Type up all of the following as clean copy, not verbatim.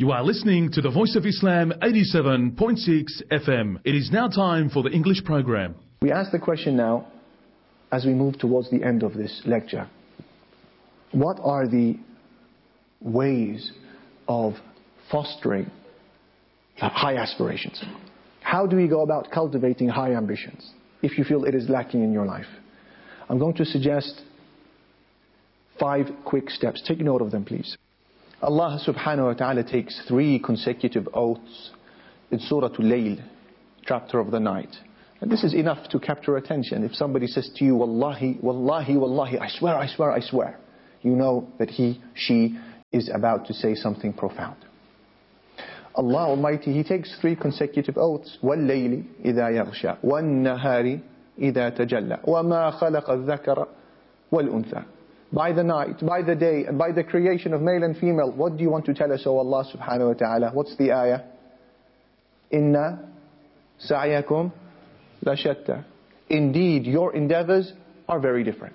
You are listening to the Voice of Islam 87.6 FM. It is now time for the English program. We ask the question now, as we move towards the end of this lecture. What are the ways of fostering high aspirations? How do we go about cultivating high ambitions if you feel it is lacking in your life? I'm going to suggest 5 quick steps. Take note of them, please. Allah subhanahu wa ta'ala takes 3 consecutive oaths in Surah Al-Layl, chapter of the night. And this is enough to capture attention. If somebody says to you, Wallahi, Wallahi, Wallahi, I swear, I swear, I swear, you know that he, she is about to say something profound. Allah Almighty, He takes 3 consecutive oaths. وَاللَّيْلِ إِذَا يَغْشَى وَالنَّهَارِ إِذَا تَجَلَّى وَمَا خَلَقَ الذَّكَرَ وَالْأُنثَى. By the night, by the day, and by the creation of male and female. What do you want to tell us, O Allah subhanahu wa ta'ala? What's the ayah? Inna sa'yakum la shatta. Indeed, your endeavors are very different.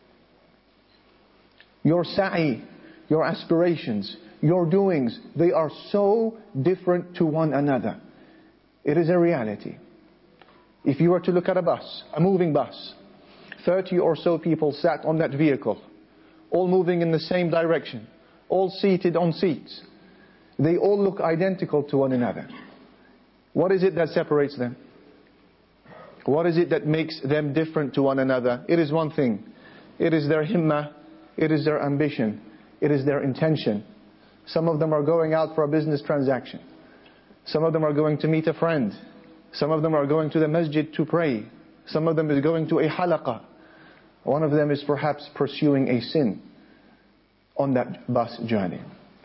Your sa'i, your aspirations, your doings, they are so different to one another. It is a reality. If you were to look at a bus, a moving bus, 30 or so people sat on that vehicle, all moving in the same direction, all seated on seats. They all look identical to one another. What is it that separates them? What is it that makes them different to one another? It is one thing. It is their himmah, it is their ambition, it is their intention. Some of them are going out for a business transaction. Some of them are going to meet a friend. Some of them are going to the masjid to pray. Some of them is going to a halaqah. One of them is perhaps pursuing a sin on that bus journey.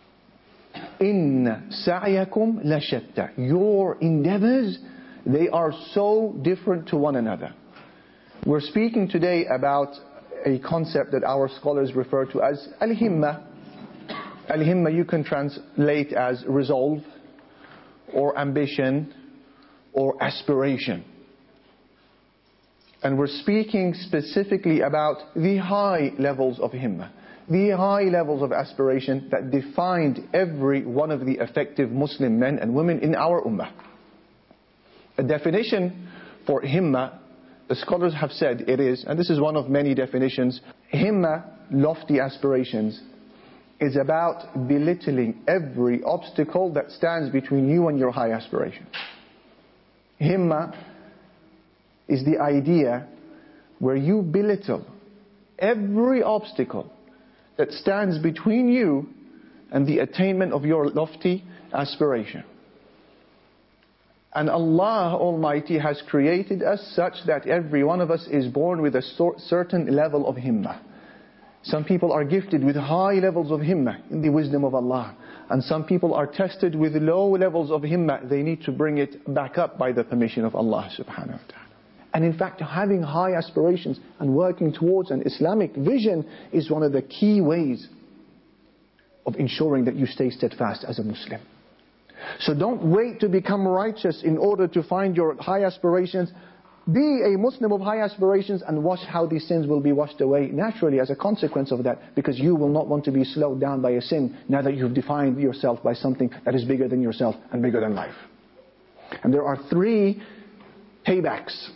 Inna sa'yakum la shatta. Your endeavors, they are so different to one another. We're speaking today about a concept that our scholars refer to as al-himma. Al-himma you can translate as resolve, or ambition, or aspiration. And we're speaking specifically about the high levels of himmah, the high levels of aspiration that defined every one of the effective Muslim men and women in our ummah. A definition for himmah, the scholars have said it is, and this is one of many definitions, himmah, lofty aspirations, is about belittling every obstacle that stands between you and your high aspiration. Himmah is the idea where you belittle every obstacle that stands between you and the attainment of your lofty aspiration. And Allah Almighty has created us such that every one of us is born with a certain level of himmah. Some people are gifted with high levels of himmah in the wisdom of Allah. And some people are tested with low levels of himmah. They need to bring it back up by the permission of Allah subhanahu wa ta'ala. And in fact, having high aspirations and working towards an Islamic vision is one of the key ways of ensuring that you stay steadfast as a Muslim. So don't wait to become righteous in order to find your high aspirations. Be a Muslim of high aspirations and watch how these sins will be washed away naturally as a consequence of that, because you will not want to be slowed down by a sin now that you've defined yourself by something that is bigger than yourself and bigger than life. And there are 3 paybacks,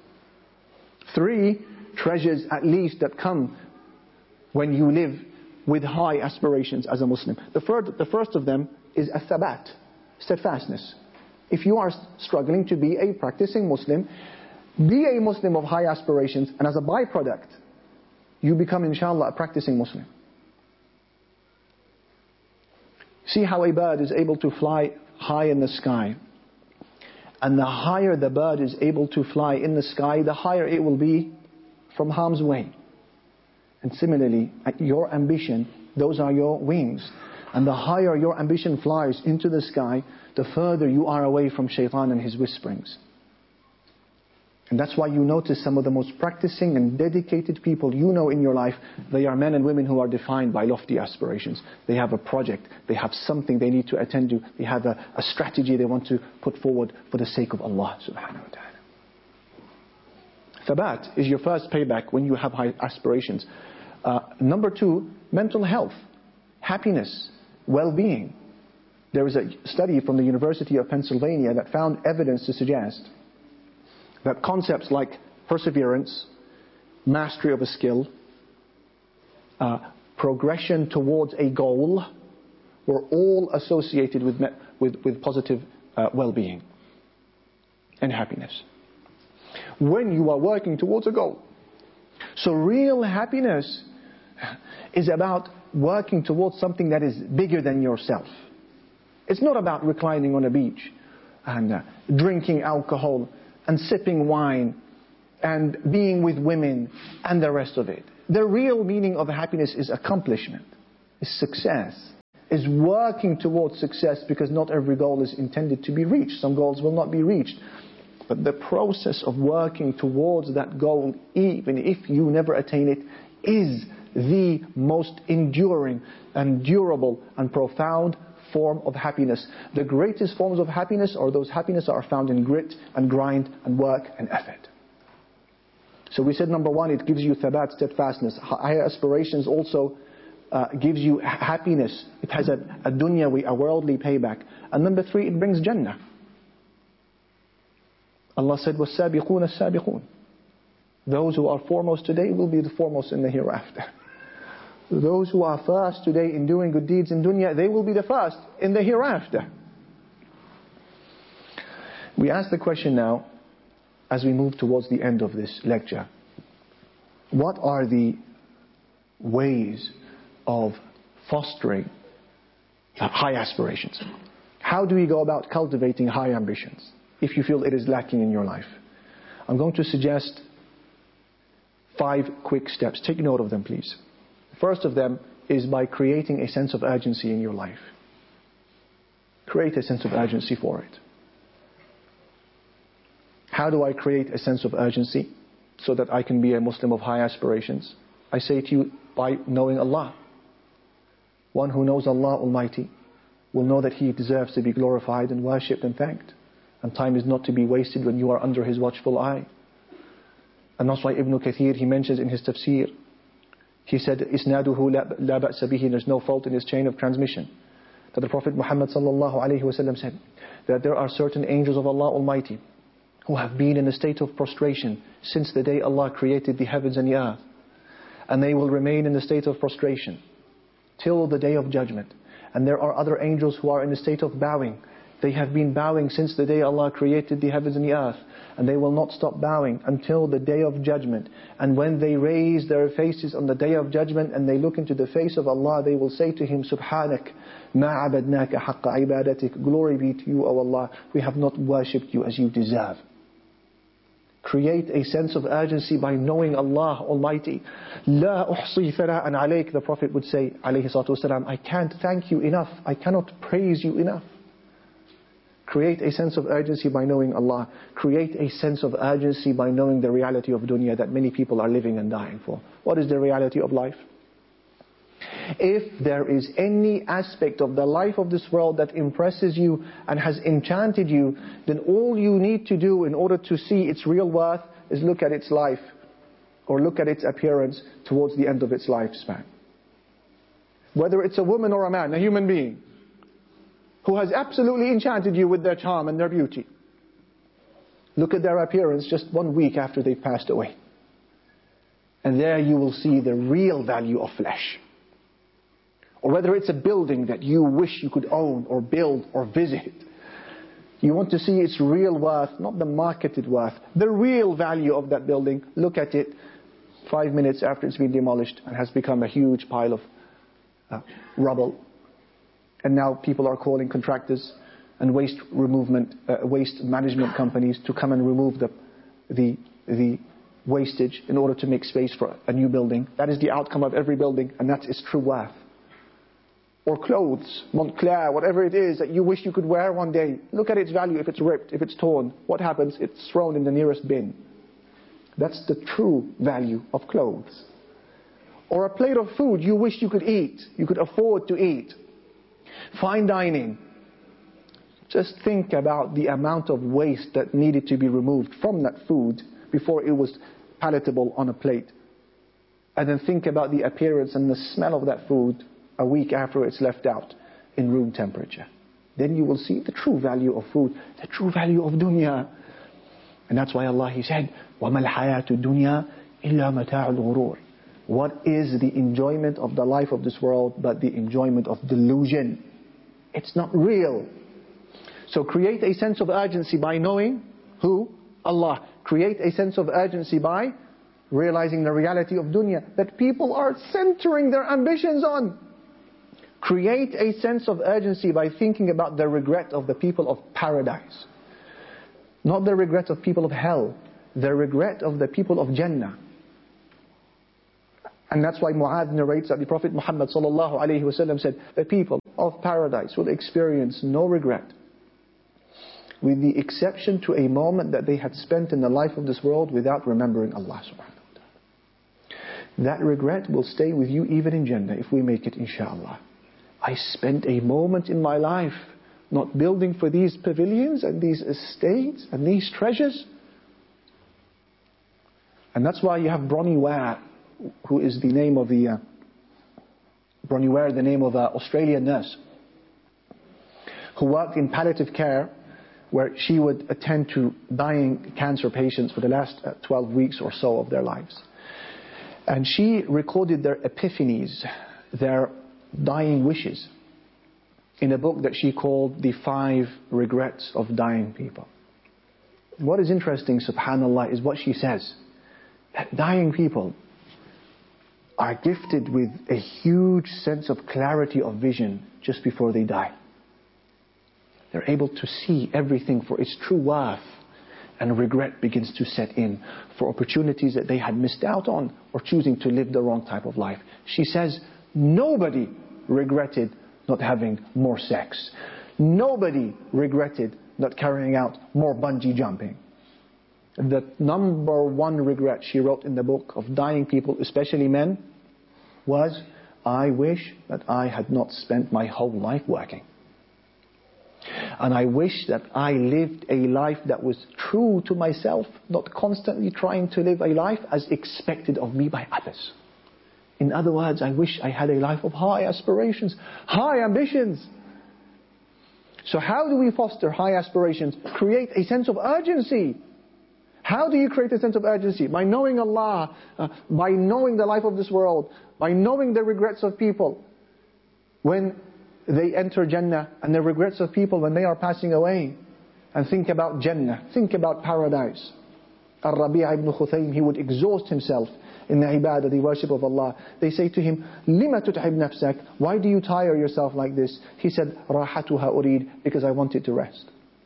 3 treasures at least that come when you live with high aspirations as a Muslim. The first of them is athabat, steadfastness. If you are struggling to be a practicing Muslim, be a Muslim of high aspirations, and as a byproduct, you become inshallah a practicing Muslim. See how a bird is able to fly high in the sky. And the higher the bird is able to fly in the sky, the higher it will be from harm's way. And similarly, your ambition, those are your wings. And the higher your ambition flies into the sky, the further you are away from shaitan and his whisperings. And that's why you notice some of the most practicing and dedicated people you know in your life, they are men and women who are defined by lofty aspirations. They have a project, they have something they need to attend to, they have a strategy they want to put forward for the sake of Allah subhanahu wa ta'ala. Thabat is your first payback when you have high aspirations. Number 2, mental health, happiness, well-being. There was a study from the University of Pennsylvania that found evidence to suggest that concepts like perseverance, mastery of a skill, progression towards a goal were all associated with positive well-being and happiness. When you are working towards a goal. So real happiness is about working towards something that is bigger than yourself. It's not about reclining on a beach and drinking alcohol and sipping wine and being with women and the rest of it. The real meaning of happiness is accomplishment, is success, is working towards success, because not every goal is intended to be reached. Some goals will not be reached. But the process of working towards that goal, even if you never attain it, is the most enduring and durable and profound form of happiness. The greatest forms of happiness are those happiness that are found in grit and grind and work and effort. So we said, number one, it gives you thabat, steadfastness. Higher aspirations also gives you happiness. It has a dunyawi, a worldly payback. And number three, it brings Jannah. Allah said, وَالسَّابِقُونَ السَّابِقُونَ. Those who are foremost today will be the foremost in the hereafter. Those who are first today in doing good deeds in dunya, they will be the first in the hereafter. We ask the question now, as we move towards the end of this lecture, what are the ways of fostering high aspirations? How do we go about cultivating high ambitions if you feel it is lacking in your life? I'm going to suggest 5 quick steps. Take note of them, please. First of them is by creating a sense of urgency in your life. Create a sense of urgency for it. How do I create a sense of urgency so that I can be a Muslim of high aspirations? I say to you, by knowing Allah. One who knows Allah Almighty will know that He deserves to be glorified and worshipped and thanked. And time is not to be wasted when you are under His watchful eye. And that's why Ibn Kathir, he mentions in his tafsir, he said, إِسْنَادُهُ لَا بَأْسَ بِهِ, there's no fault in his chain of transmission. That the Prophet Muhammad sallallahu alayhi wa sallam said that there are certain angels of Allah Almighty who have been in a state of prostration since the day Allah created the heavens and the earth. And they will remain in the state of prostration till the day of judgment. And there are other angels who are in a state of bowing. They have been bowing since the day Allah created the heavens and the earth. And they will not stop bowing until the day of judgment. And when they raise their faces on the day of judgment and they look into the face of Allah, they will say to Him, Subhanak, ma abadnaka haqqa ibadatik. Glory be to you, O Allah. We have not worshipped you as you deserve. Create a sense of urgency by knowing Allah Almighty. La uhsi thara'an alayk, the Prophet would say, alayhi salatu wasalam, I can't thank you enough. I cannot praise you enough. Create a sense of urgency by knowing Allah. Create a sense of urgency by knowing the reality of dunya that many people are living and dying for. What is the reality of life? If there is any aspect of the life of this world that impresses you and has enchanted you, then all you need to do in order to see its real worth is look at its life or look at its appearance towards the end of its lifespan. Whether it's a woman or a man, a human being, who has absolutely enchanted you with their charm and their beauty. Look at their appearance just 1 week after they've passed away. And there you will see the real value of flesh. Or whether it's a building that you wish you could own or build or visit. You want to see its real worth, not the marketed worth. The real value of that building. Look at it 5 minutes after it's been demolished and has become a huge pile of rubble. And now people are calling contractors and waste management companies to come and remove the wastage in order to make space for a new building. That is the outcome of every building, and that is true worth. Or clothes, Montclair, whatever it is that you wish you could wear one day. Look at its value. If it's ripped, if it's torn, what happens? It's thrown in the nearest bin. That's the true value of clothes. Or a plate of food you wish you could eat, you could afford to eat. Fine dining. Just think about the amount of waste that needed to be removed from that food before it was palatable on a plate. And then think about the appearance and the smell of that food a week after it's left out in room temperature. then you will see the true value of food, the true value of dunya. And that's why Allah, He said, وَمَا الْحَيَاةُ الدُّنْيَا إِلَّا مَتَاعُ الْغُرُورِ. What is the enjoyment of the life of this world but the enjoyment of delusion? It's not real. So create a sense of urgency by knowing who? Allah. Create a sense of urgency by realizing the reality of dunya that people are centering their ambitions on. Create a sense of urgency by thinking about the regret of the people of paradise. Not the regret of people of hell, the regret of the people of Jannah. And that's why Mu'adh narrates that the Prophet Muhammad sallallahu alaihi wasallam said, the people of paradise will experience no regret, with the exception to a moment that they had spent in the life of this world without remembering Allah subhanahu wa ta'ala. That regret will stay with you even in Jannah if we make it, inshaAllah. I spent a moment in my life not building for these pavilions and these estates and these treasures. And that's why you have Bronnie Ware, who is the name of the Bronnie Ware, the name of an Australian nurse who worked in palliative care, where she would attend to dying cancer patients for the last 12 weeks or so of their lives. And she recorded their epiphanies, their dying wishes, in a book that she called The 5 Regrets of Dying People. What is interesting, subhanAllah, is what she says, that dying people are gifted with a huge sense of clarity of vision just before they die. They're able to see everything for its true worth, and regret begins to set in for opportunities that they had missed out on or choosing to live the wrong type of life. She says, nobody regretted not having more sex. Nobody regretted not carrying out more bungee jumping. The number one regret she wrote in the book of dying people, especially men, was, I wish that I had not spent my whole life working. And I wish that I lived a life that was true to myself, not constantly trying to live a life as expected of me by others. In other words, I wish I had a life of high aspirations, high ambitions. So how do we foster high aspirations? Create a sense of urgency. How do you create a sense of urgency? By knowing Allah, by knowing the life of this world, by knowing the regrets of people when they enter Jannah, and the regrets of people when they are passing away. And think about Jannah, think about paradise. Al-Rabi' ibn Khuthaym, he would exhaust himself in the ibadah, the worship of Allah. They say to him, لِمَ تُتْعِبْ نَفْسَكَ? Why do you tire yourself like this? He said, رَاحَتُهَا أُرِيد, because I wanted to rest.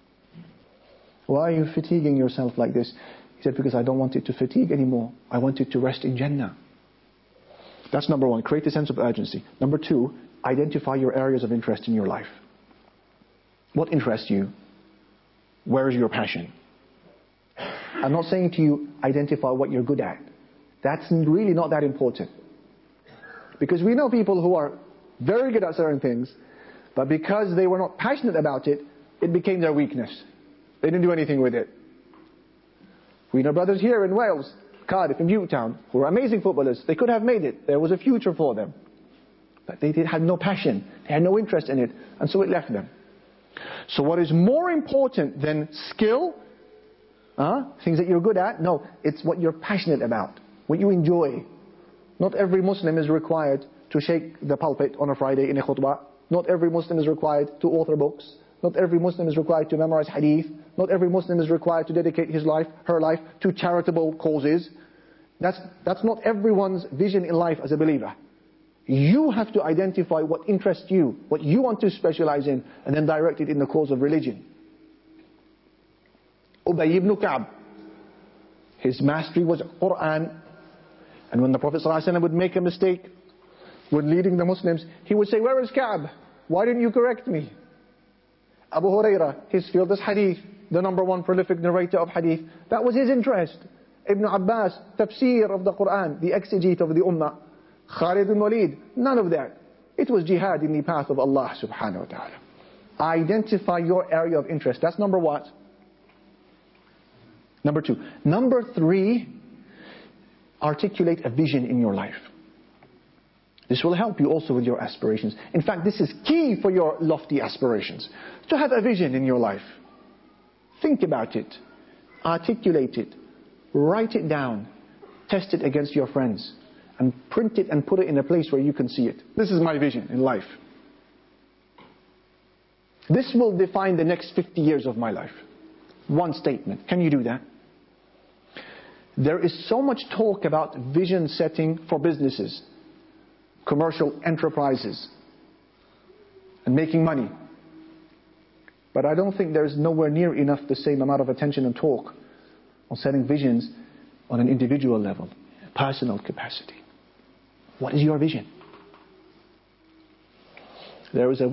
Why are you fatiguing yourself like this? He said, because I don't want it to fatigue anymore. I want it to rest in Jannah. That's number one, create a sense of urgency. Number two, identify your areas of interest in your life. What interests you? Where is your passion? I'm not saying to you, identify what you're good at. That's really not that important. Because we know people who are very good at certain things, but because they were not passionate about it, it became their weakness. They didn't do anything with it. We know brothers here in Wales, Cardiff and Newtown, who are amazing footballers. They could have made it. There was a future for them. But they had no passion. They had no interest in it. And so it left them. So what is more important than skill, things that you're good at? No, it's what you're passionate about, what you enjoy. Not every Muslim is required to shake the pulpit on a Friday in a khutbah. Not every Muslim is required to author books. Not every Muslim is required to memorize hadith. Not every Muslim is required to dedicate his life, her life, to charitable causes. That's not everyone's vision in life as a believer. You have to identify what interests you, what you want to specialize in, and then direct it in the cause of religion. Ubay ibn Ka'b, his mastery was Quran. And when the Prophet ﷺ would make a mistake when leading the Muslims, he would say, where is Ka'b? Why didn't you correct me? Abu Hurairah, his field is hadith, the number one prolific narrator of hadith. That was his interest. Ibn Abbas, tafsir of the Quran, the exegete of the Ummah. Khalid bin Walid, none of that. It was jihad in the path of Allah subhanahu wa ta'ala. Identify your area of interest. That's number what? Number two. Number three, articulate a vision in your life. This will help you also with your aspirations. In fact, this is key for your lofty aspirations. To have a vision in your life. Think about it. Articulate it. Write it down. Test it against your friends. And print it and put it in a place where you can see it. This is my vision in life. This will define the next 50 years of my life. One statement. Can you do that? There is so much talk about vision setting for businesses, commercial enterprises, and making money. But I don't think there's nowhere near enough the same amount of attention and talk on setting visions on an individual level, personal capacity. What is your vision? There is a